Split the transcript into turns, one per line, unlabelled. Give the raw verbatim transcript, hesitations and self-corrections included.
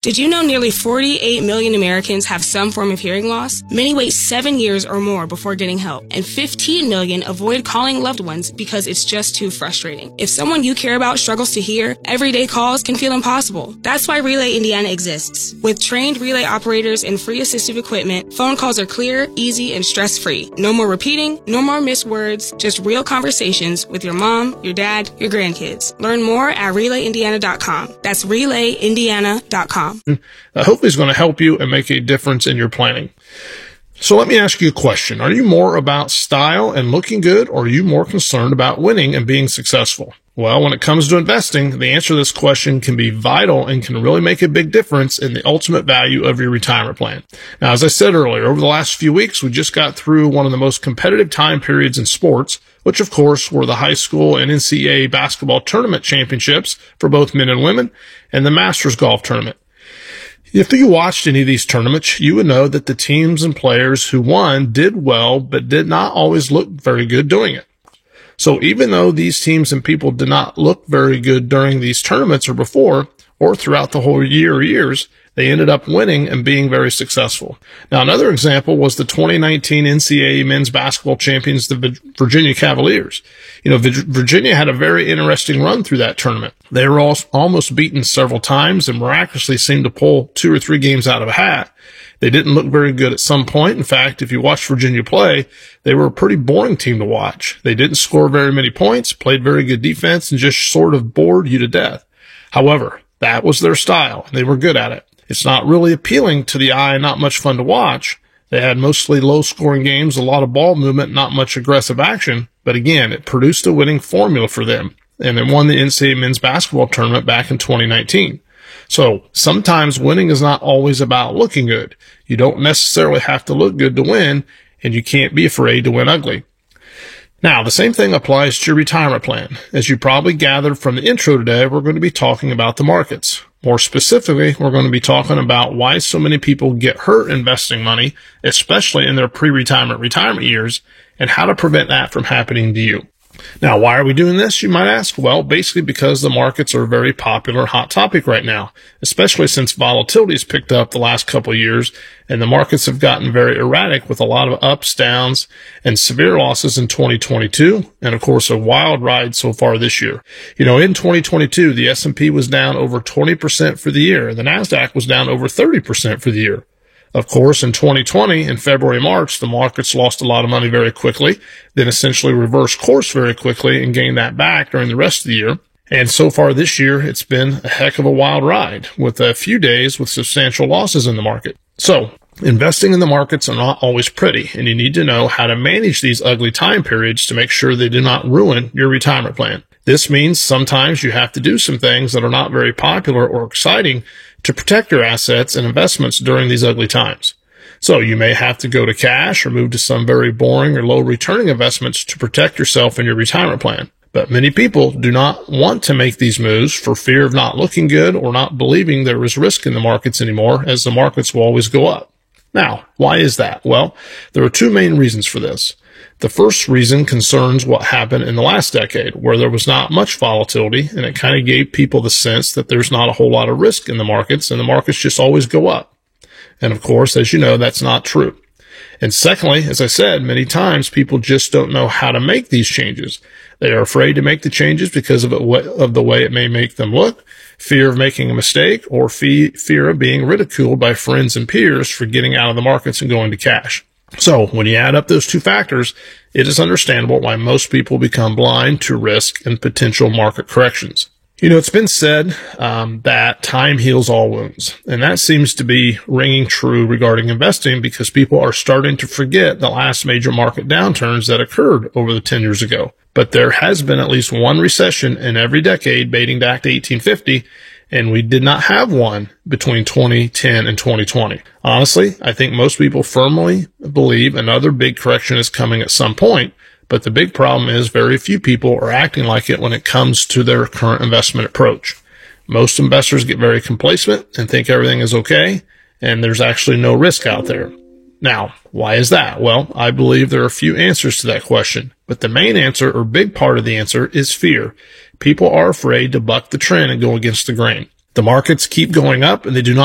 Did you know nearly forty-eight million Americans have some form of hearing loss? Many wait seven years or more before getting help, and fifteen million avoid calling loved ones because it's just too frustrating. If someone you care about struggles to hear, everyday calls can feel impossible. That's why Relay Indiana exists. With trained relay operators and free assistive equipment, phone calls are clear, easy, and stress-free. No more repeating, no more missed words, just real conversations with your mom, your dad, your grandkids. Learn more at relay indiana dot com. That's relay indiana dot com.
Uh, hopefully it's going to help you and make a difference in your planning. So let me ask you a question. Are you more about style and looking good, or are you more concerned about winning and being successful? Well, when it comes to investing, the answer to this question can be vital and can really make a big difference in the ultimate value of your retirement plan. Now, as I said earlier, over the last few weeks, we just got through one of the most competitive time periods in sports, which of course were the high school and N C double A basketball tournament championships for both men and women, and the Masters golf tournament. If you watched any of these tournaments, you would know that the teams and players who won did well, but did not always look very good doing it. So even though these teams and people did not look very good during these tournaments or before, or throughout the whole year or years, they ended up winning and being very successful. Now, another example was the twenty nineteen N C double A men's basketball champions, the Virginia Cavaliers. You know, Virginia had a very interesting run through that tournament. They were all, almost beaten several times and miraculously seemed to pull two or three games out of a hat. They didn't look very good at some point. In fact, if you watched Virginia play, they were a pretty boring team to watch. They didn't score very many points, played very good defense, and just sort of bored you to death. However, that was their style, and they were good at it. It's not really appealing to the eye and not much fun to watch. They had mostly low-scoring games, a lot of ball movement, not much aggressive action. But again, it produced a winning formula for them, and they won the N C double A men's basketball tournament back in twenty nineteen. So sometimes winning is not always about looking good. You don't necessarily have to look good to win, and you can't be afraid to win ugly. Now, the same thing applies to your retirement plan. As you probably gathered from the intro today, we're going to be talking about the markets. More specifically, we're going to be talking about why so many people get hurt investing money, especially in their pre-retirement retirement years, and how to prevent that from happening to you. Now, why are we doing this, you might ask? Well, basically because the markets are a very popular hot topic right now, especially since volatility has picked up the last couple of years, and the markets have gotten very erratic with a lot of ups, downs, and severe losses in twenty twenty-two, and of course a wild ride so far this year. You know, in twenty twenty-two, the S and P was down over twenty percent for the year, and the NASDAQ was down over thirty percent for the year. Of course, in twenty twenty, in February, March, the markets lost a lot of money very quickly, then essentially reversed course very quickly and gained that back during the rest of the year. And so far this year, it's been a heck of a wild ride with a few days with substantial losses in the market. So investing in the markets are not always pretty, and you need to know how to manage these ugly time periods to make sure they do not ruin your retirement plan. This means sometimes you have to do some things that are not very popular or exciting to protect your assets and investments during these ugly times. So you may have to go to cash or move to some very boring or low returning investments to protect yourself and your retirement plan. But many people do not want to make these moves for fear of not looking good or not believing there is risk in the markets anymore, as the markets will always go up. Now, why is that? Well, there are two main reasons for this. The first reason concerns what happened in the last decade, where there was not much volatility, and it kind of gave people the sense that there's not a whole lot of risk in the markets, and the markets just always go up. And of course, as you know, that's not true. And secondly, as I said, many times people just don't know how to make these changes. They are afraid to make the changes because of, it, of the way it may make them look, fear of making a mistake, or fee, fear of being ridiculed by friends and peers for getting out of the markets and going to cash. So when you add up those two factors, it is understandable why most people become blind to risk and potential market corrections. You know, it's been said um, that time heals all wounds, and that seems to be ringing true regarding investing because people are starting to forget the last major market downturns that occurred over the ten years ago. But there has been at least one recession in every decade dating back to eighteen fifty, and we did not have one between twenty ten and twenty twenty. Honestly, I think most people firmly believe another big correction is coming at some point, but the big problem is very few people are acting like it when it comes to their current investment approach. Most investors get very complacent and think everything is okay, and there's actually no risk out there. Now, why is that? Well, I believe there are a few answers to that question, but the main answer, or big part of the answer, is fear. People are afraid to buck the trend and go against the grain. The markets keep going up, and they do not